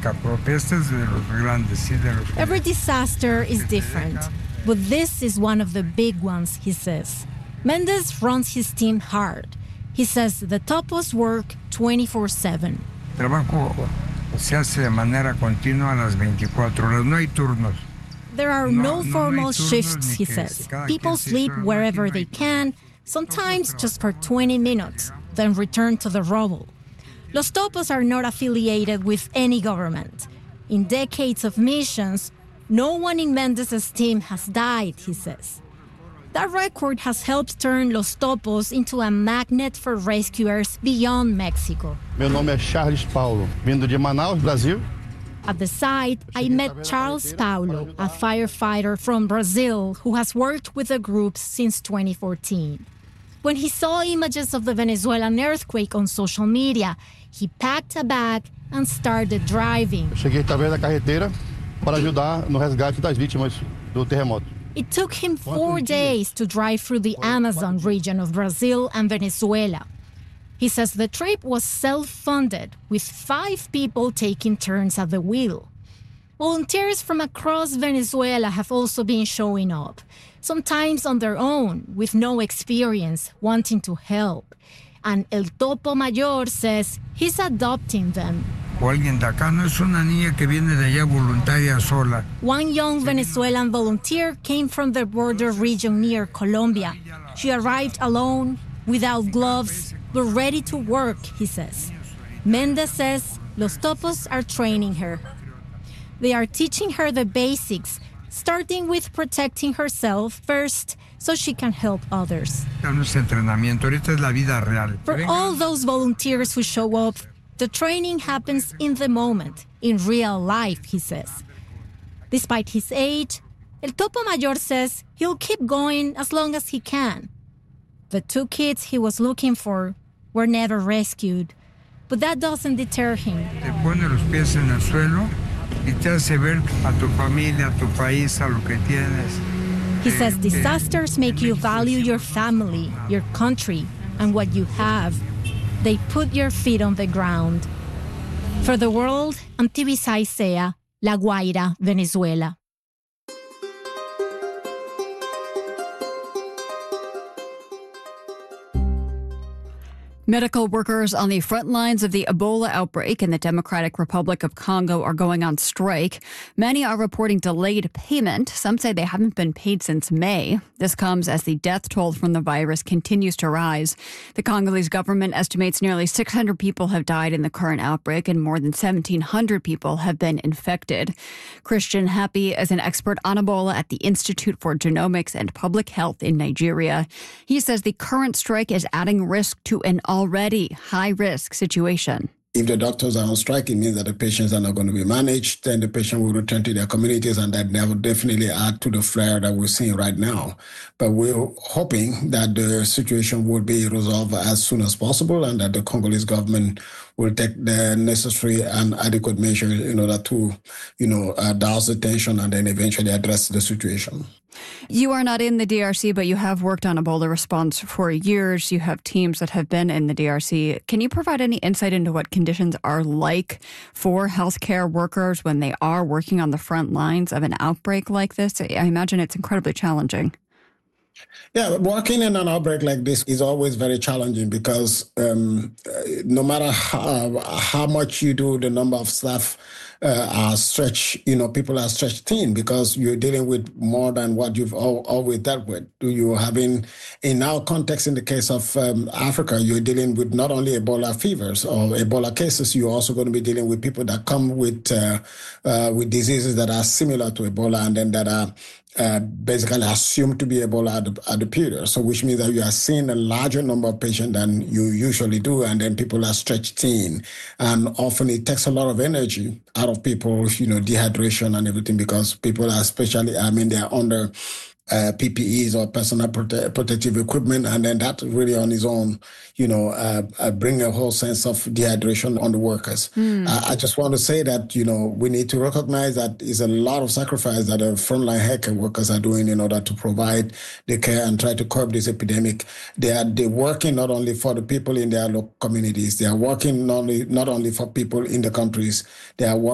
Every disaster is different, but this is one of the big ones, he says. Mendez runs his team hard. He says the topos work 24/7. Trabajo se hace de manera continua a las 24 horas. No hay turnos. There are no formal shifts, he says. People sleep wherever they can, sometimes just for 20 minutes, then return to the rubble. Los Topos are not affiliated with any government. In decades of missions, no one in Mendez's team has died, he says. That record has helped turn Los Topos into a magnet for rescuers beyond Mexico. Meu nome é Charles Paulo, vindo de Manaus, Brasil. At the site, I met Charles Paulo, a firefighter from Brazil who has worked with the group since 2014. When he saw images of the Venezuelan earthquake on social media, he packed a bag and started driving. Cheguei através da carretera para ajudar no resgate das vítimas do terremoto. It took him 4 days to drive through the Amazon region of Brazil and Venezuela. He says the trip was self-funded, with 5 people taking turns at the wheel. Volunteers from across Venezuela have also been showing up, sometimes on their own, with no experience, wanting to help. And El Topo Mayor says he's adopting them. Alguien de acá, no es una niña que viene de allá voluntaria sola. One young Venezuelan volunteer came from the border region near Colombia. She arrived alone, without gloves, but ready to work, he says. Mendez says Los Topos are training her. They are teaching her the basics, starting with protecting herself first so she can help others. For all those volunteers who show up, the training happens in the moment, in real life, he says. Despite his age, El Topo Mayor says he'll keep going as long as he can. The 2 kids he was looking for were never rescued, but that doesn't deter him. Te pone los pies en el suelo y te hace ver a tu familia, a tu país, a lo que tienes. He says disasters make you value your family, your country, and what you have. They put your feet on the ground. For the world, I'm Tibisay Sea, La Guaira, Venezuela. Medical workers on the front lines of the Ebola outbreak in the Democratic Republic of Congo are going on strike. Many are reporting delayed payment. Some say they haven't been paid since May. This comes as the death toll from the virus continues to rise. The Congolese government estimates nearly 600 people have died in the current outbreak and more than 1,700 people have been infected. Christian Happy is an expert on Ebola at the Institute for Genomics and Public Health in Nigeria. He says the current strike is adding risk to an already high-risk situation. If the doctors are on strike, it means that the patients are not going to be managed, then the patient will return to their communities, and that will definitely add to the flare that we're seeing right now. But we're hoping that the situation will be resolved as soon as possible and that the Congolese government will take the necessary and adequate measures in order to, douse the tension and then eventually address the situation. You are not in the DRC, but you have worked on Ebola response for years. You have teams that have been in the DRC. Can you provide any insight into what conditions are like for healthcare workers when they are working on the front lines of an outbreak like this? I imagine it's incredibly challenging. Yeah, working in an outbreak like this is always very challenging because no matter how much you do, the number of staff are stretched, people are stretched thin because you're dealing with more than what you've always dealt with. You're having, in our context, in the case of Africa, you're dealing with not only Ebola fevers or Ebola cases, you're also going to be dealing with people that come with diseases that are similar to Ebola and then that are basically assumed to be Ebola at the period. So which means that you are seeing a larger number of patients than you usually do, and then people are stretched thin. And often it takes a lot of energy out of people, dehydration and everything, because people are they're under PPEs or personal protective equipment, and then that really on its own, bring a whole sense of dehydration on the workers. I just want to say that, we need to recognize that it's a lot of sacrifice that the frontline healthcare workers are doing in order to provide the care and try to curb this epidemic. They're working not only for the people in their local communities, they are working not only for people in the countries, they are working